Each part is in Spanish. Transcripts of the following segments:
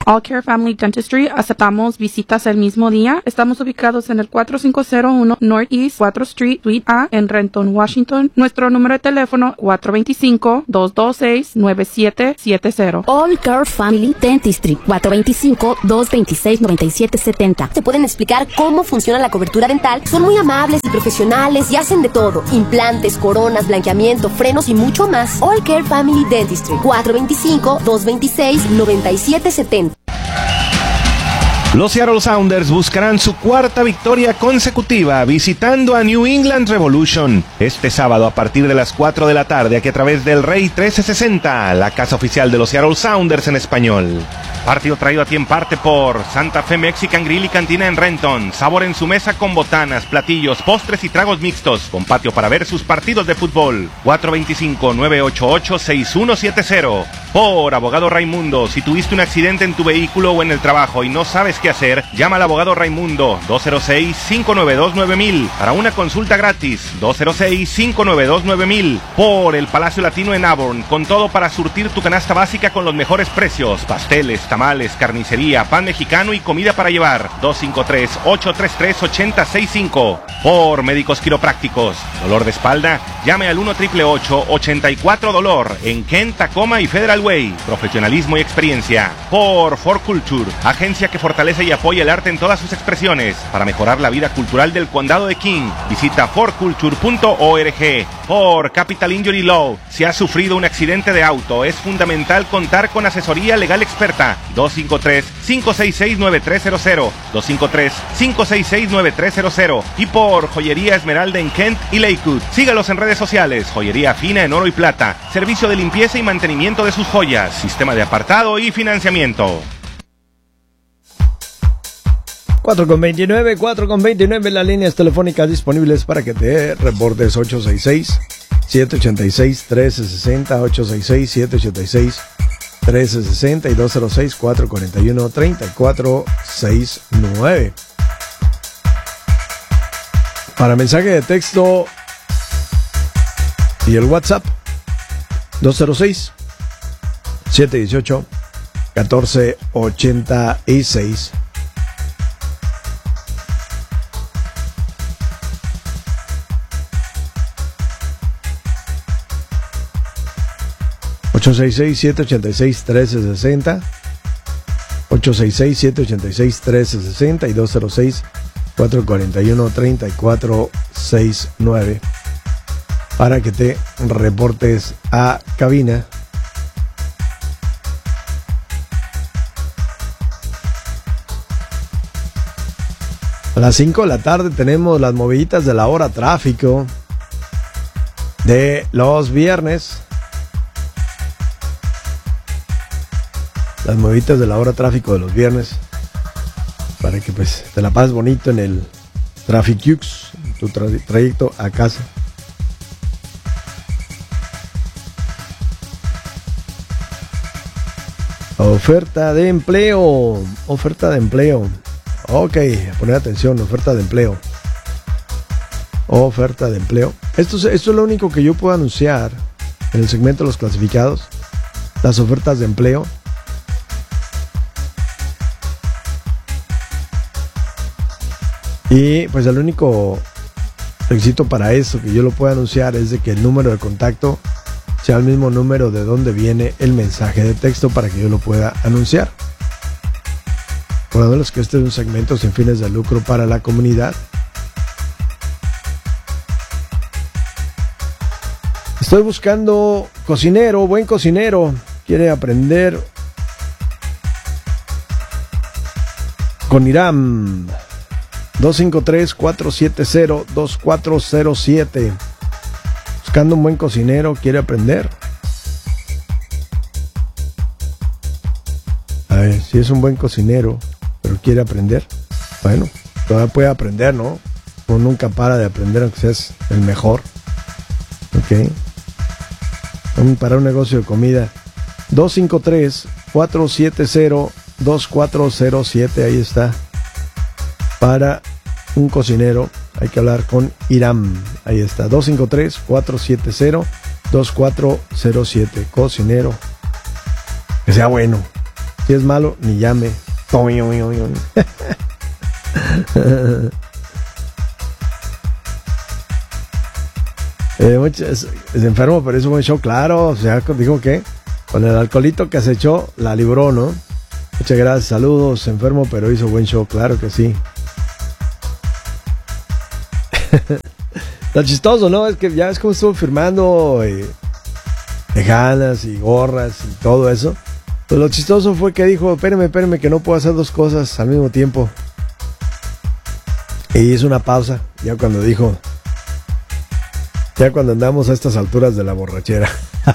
All Care Family Dentistry. Aceptamos visitas el mismo día. Estamos ubicados en el 4501 Northeast 4th Street, Suite A, en Renton, Washington. Nuestro número de teléfono 425-226-9770. All Care Family Dentistry, 425-226-9770. Te pueden explicar cómo funciona la cobertura dental. Son muy amables y profesionales y hacen de todo: implantes, coronas, blanqueamiento, frenos y mucho más. All Care Family Dentistry, 425-226-9770. Los Seattle Sounders buscarán su cuarta victoria consecutiva visitando a New England Revolution este sábado a partir de las 4 de la tarde, aquí a través del Rey 1360, la casa oficial de los Seattle Sounders en español. Partido traído a ti en parte por Santa Fe Mexican Grill y Cantina en Renton. Sabor en su mesa con botanas, platillos, postres y tragos mixtos, con patio para ver sus partidos de fútbol. 425-988-6170. Por Abogado Raimundo, si tuviste un accidente en tu vehículo o en el trabajo y no sabes qué hacer, llama al Abogado Raimundo, 206-592-9000 para una consulta gratis. 206-592-9000. Por el Palacio Latino en Auburn, con todo para surtir tu canasta básica con los mejores precios: pasteles, tamales, carnicería, pan mexicano y comida para llevar. 253-833-8065. Por Médicos Quiroprácticos, dolor de espalda, llame al 1-888-84-DOLOR en Kent, Tacoma y Federal Way. Profesionalismo y experiencia. Por For Culture, agencia que fortalece y apoya el arte en todas sus expresiones para mejorar la vida cultural del condado de King. Visita forculture.org. Por Capital Injury Law, si has sufrido un accidente de auto, es fundamental contar con asesoría legal experta. 253-566-9300. 253-566-9300. Y por Joyería Esmeralda en Kent y Lakewood, sígalos en redes sociales. Joyería fina en oro y plata, servicio de limpieza y mantenimiento de sus joyas, sistema de apartado y financiamiento. 4:29, las líneas telefónicas disponibles para que te reportes: 866-786-1360, 866-786-1360 y 206-441-3469. Para mensaje de texto y el WhatsApp, 206-718-1486. (866-786-1360), 866-786-1360 y 206-441-3469 para que te reportes a cabina. A las 5 de la tarde tenemos las moviditas de la hora tráfico de los viernes. Las moviditas de la hora tráfico de los viernes, para que pues te la pases bonito en el Traficux, tu trayecto a casa. Oferta de empleo. Ok, poner atención, oferta de empleo. Esto es lo único que yo puedo anunciar en el segmento de los clasificados. Las ofertas de empleo. Y pues el único requisito para eso que yo lo pueda anunciar es de que el número de contacto sea el mismo número de donde viene el mensaje de texto para que yo lo pueda anunciar. Recordándoles que este es un segmento sin fines de lucro para la comunidad. Estoy buscando cocinero, buen cocinero. Quiere aprender con Iram. 253-470-2407. Buscando un buen cocinero, quiere aprender. A ver, si es un buen cocinero, pero quiere aprender. Bueno, todavía puede aprender, ¿no? Uno nunca para de aprender, aunque seas el mejor. Ok. Para un negocio de comida. 253-470-2407. Ahí está. Para un cocinero hay que hablar con Iram. Ahí está, 253-470-2407. Cocinero que sea bueno. Si es malo, ni llame. Es enfermo, pero hizo buen show, claro. O sea, dijo que con el alcoholito que se echó, la libró, ¿no? Muchas gracias, saludos, enfermo, pero hizo buen show, claro que sí. Lo chistoso, ¿no? Es que ya ves cómo estuvo firmando tejanas y gorras y todo eso. Pues lo chistoso fue que dijo, espérame, que no puedo hacer dos cosas al mismo tiempo. Y hizo una pausa, ya cuando dijo, ya cuando andamos a estas alturas de la borrachera.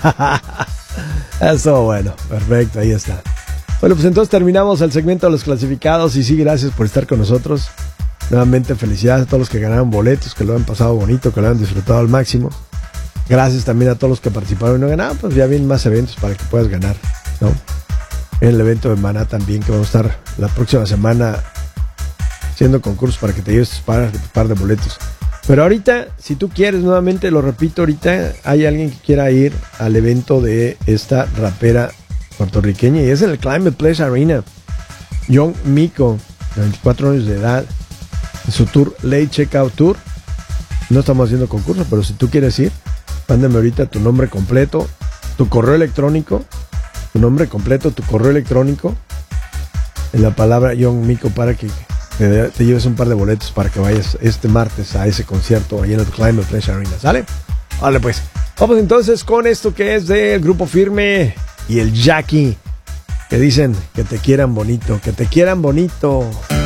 Eso, bueno, perfecto, ahí está. Bueno, pues entonces terminamos el segmento de los clasificados y sí, gracias por estar con nosotros. Nuevamente felicidades a todos los que ganaron boletos, que lo han pasado bonito, que lo han disfrutado al máximo. Gracias también a todos los que participaron y no ganaron, pues ya vienen más eventos para que puedas ganar, ¿no? En el evento de Maná también, que vamos a estar la próxima semana haciendo concursos para que te lleves tu par de boletos. Pero ahorita, si tú quieres, nuevamente lo repito, ahorita hay alguien que quiera ir al evento de esta rapera puertorriqueña y es en el Climate Place Arena. Young Miko, de 24 años de edad, en su tour Late Checkout Tour. No estamos haciendo concurso, pero si tú quieres ir, mándame ahorita tu nombre completo, tu correo electrónico, en la palabra Young Miko para que te lleves un par de boletos para que vayas este martes a ese concierto ahí en el Climate Place Arena, ¿sale? Vale, pues vamos entonces con esto que es del Grupo Firme y el Jackie, que dicen que te quieran bonito, que te quieran bonito.